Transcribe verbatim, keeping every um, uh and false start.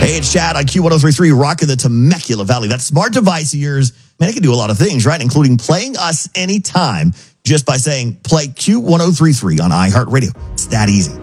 Hey, it's Chad on Q one oh three point three, rocking the Temecula Valley. That smart device of yours, man, it can do a lot of things, right? Including playing us anytime just by saying play Q one oh three point three on iHeartRadio. It's that easy.